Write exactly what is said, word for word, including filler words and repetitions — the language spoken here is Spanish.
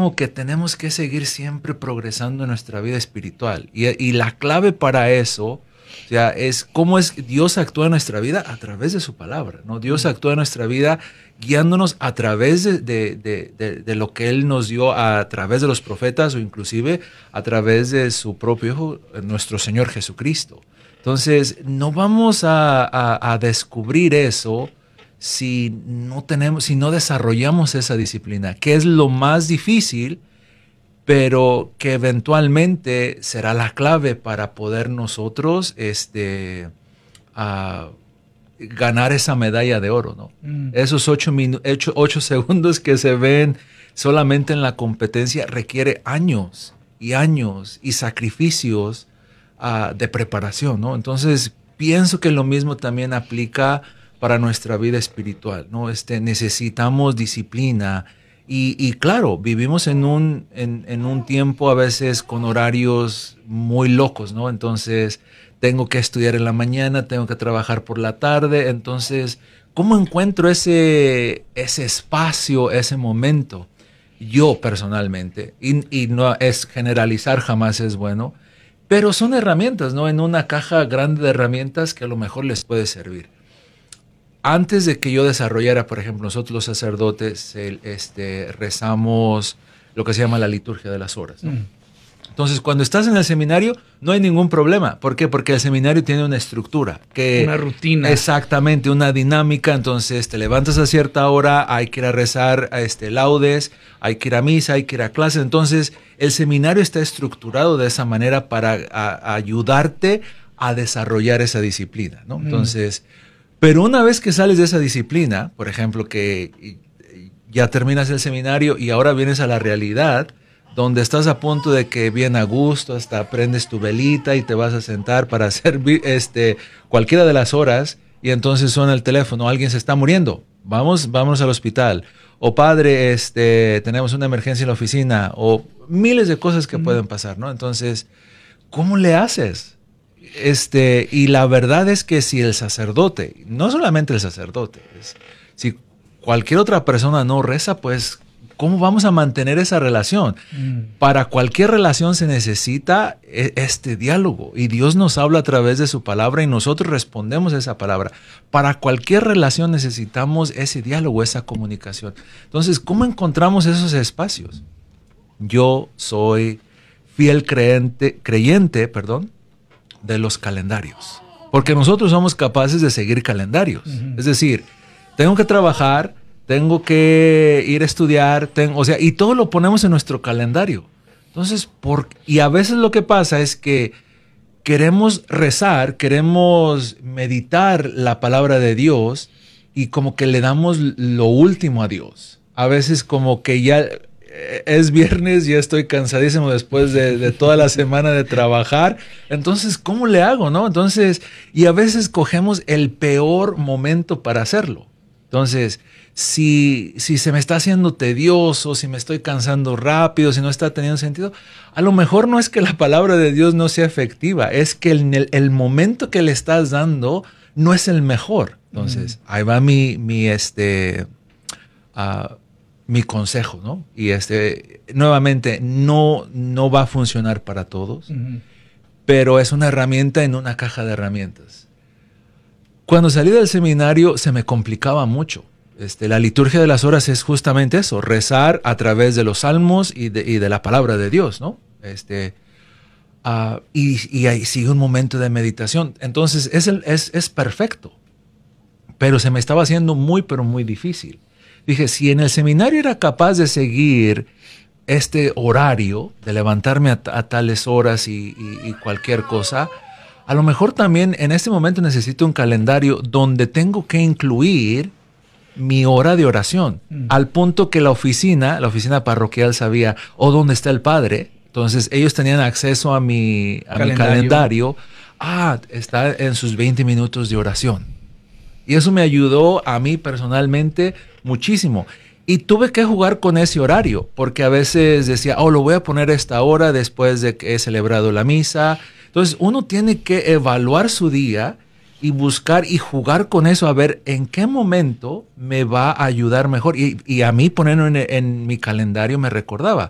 como que tenemos que seguir siempre progresando en nuestra vida espiritual. Y, y la clave para eso, o sea, es cómo es Dios actúa en nuestra vida a través de su palabra, ¿no? Dios actúa en nuestra vida guiándonos a través de, de, de, de, de lo que Él nos dio a través de los profetas o inclusive a través de su propio Hijo, nuestro Señor Jesucristo. Entonces, no vamos a, a, a descubrir eso si no tenemos, si no desarrollamos esa disciplina, que es lo más difícil, pero que eventualmente será la clave para poder nosotros este, uh, ganar esa medalla de oro, ¿no? Mm. Esos ocho, minu- ocho, ocho segundos que se ven solamente en la competencia requiere años y años y sacrificios uh, de preparación, ¿no? Entonces, pienso que lo mismo también aplica para nuestra vida espiritual, ¿no? Este, necesitamos disciplina. Y, y claro, vivimos en un, en, en un tiempo a veces con horarios muy locos, ¿no? Entonces, tengo que estudiar en la mañana, tengo que trabajar por la tarde. Entonces, ¿cómo encuentro ese, ese espacio, ese momento? Yo personalmente, y, y no es generalizar, jamás es bueno, pero son herramientas, ¿no? En una caja grande de herramientas que a lo mejor les puede servir. Antes de que yo desarrollara, por ejemplo, nosotros los sacerdotes el, este, rezamos lo que se llama la liturgia de las horas, ¿no? Mm. Entonces, cuando estás en el seminario, no hay ningún problema. ¿Por qué? Porque el seminario tiene una estructura. Que, una rutina. Exactamente, una dinámica. Entonces, te levantas a cierta hora, hay que ir a rezar a este, laudes, hay que ir a misa, hay que ir a clase. Entonces, el seminario está estructurado de esa manera para a, a ayudarte a desarrollar esa disciplina, ¿no? Entonces... Mm. Pero una vez que sales de esa disciplina, por ejemplo, que ya terminas el seminario y ahora vienes a la realidad, donde estás a punto de que bien a gusto, hasta prendes tu velita y te vas a sentar para hacer este, cualquiera de las horas, y entonces suena el teléfono, alguien se está muriendo, vamos, vamos al hospital. O padre, este, tenemos una emergencia en la oficina, o miles de cosas que mm. pueden pasar, ¿no? Entonces, ¿cómo le haces? Este, y la verdad es que si el sacerdote, no solamente el sacerdote, es, si cualquier otra persona no reza, pues, ¿cómo vamos a mantener esa relación? Mm. Para cualquier relación se necesita este diálogo, y Dios nos habla a través de su palabra y nosotros respondemos a esa palabra. Para cualquier relación necesitamos ese diálogo, esa comunicación. Entonces, ¿cómo encontramos esos espacios? Yo soy fiel creyente, creyente, perdón, de los calendarios, porque nosotros somos capaces de seguir calendarios. Uh-huh. Es decir, tengo que trabajar, tengo que ir a estudiar, tengo, o sea, y todo lo ponemos en nuestro calendario. Entonces, por, y a veces lo que pasa es que queremos rezar, queremos meditar la palabra de Dios y como que le damos lo último a Dios. A veces como que ya es viernes, ya estoy cansadísimo después de, de toda la semana de trabajar. Entonces, ¿cómo le hago, no? Entonces, y a veces cogemos el peor momento para hacerlo. Entonces, si, si se me está haciendo tedioso, si me estoy cansando rápido, si no está teniendo sentido, a lo mejor no es que la palabra de Dios no sea efectiva, es que el, el momento que le estás dando no es el mejor. Entonces, mm. ahí va mi, mi este... Uh, mi consejo, ¿no? Y este, nuevamente, no, no va a funcionar para todos, uh-huh. pero es una herramienta en una caja de herramientas. Cuando salí del seminario se me complicaba mucho. Este, la liturgia de las horas es justamente eso, rezar a través de los salmos y de, y de la palabra de Dios, ¿no? Este, uh, y, y ahí sigue un momento de meditación. Entonces, es, el, es, es perfecto, pero se me estaba haciendo muy, pero muy difícil. Dije, si en el seminario era capaz de seguir este horario, de levantarme a, a tales horas y, y, y cualquier cosa, a lo mejor también en este momento necesito un calendario donde tengo que incluir mi hora de oración, mm. al punto que la oficina, la oficina parroquial sabía, o oh, dónde está el padre. Entonces ellos tenían acceso a mi, a calendario. mi calendario. Ah, está en sus veinte minutos de oración. Y eso me ayudó a mí personalmente muchísimo. Y tuve que jugar con ese horario, porque a veces decía, oh, lo voy a poner a esta hora después de que he celebrado la misa. Entonces, uno tiene que evaluar su día y buscar y jugar con eso, a ver en qué momento me va a ayudar mejor. Y, y a mí ponerlo en, en mi calendario me recordaba,